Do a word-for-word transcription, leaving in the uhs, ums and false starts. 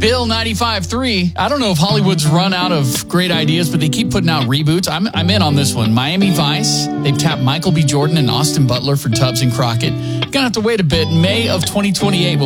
Bill ninety-five three. I don't know if Hollywood's run out of great ideas, but they keep putting out reboots. I'm, I'm in on this one. Miami Vice. They've tapped Michael B. Jordan and Austin Butler for Tubbs and Crockett. Gonna have to wait a bit. May of twenty twenty-eight will